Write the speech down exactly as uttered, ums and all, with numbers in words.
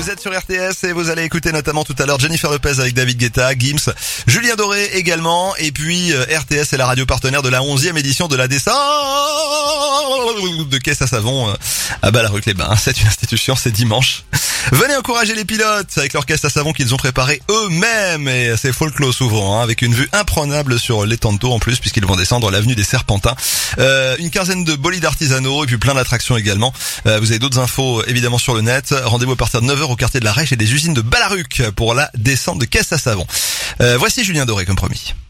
Vous êtes sur R T S et vous allez écouter notamment tout à l'heure Jennifer Lopez avec David Guetta, Gims, Julien Doré également, et puis euh, R T S est la radio partenaire de la onzième édition de la descente de caisse à savon euh, à Ballaruc-les-Bains. C'est une institution, c'est dimanche. Venez encourager les pilotes avec leur caisse à savon qu'ils ont préparé eux-mêmes, et c'est folklore souvent, hein, avec une vue imprenable sur l'étang de Tours en plus, puisqu'ils vont descendre l'avenue des Serpentins. Euh, une quinzaine de bolides artisanaux et puis plein d'attractions également. Euh, vous avez d'autres infos évidemment sur le net. Rendez-vous à partir de neuf heures au quartier de la Rèche et des usines de Ballaruc pour la descente de caisse à savon. Euh, voici Julien Doré comme promis.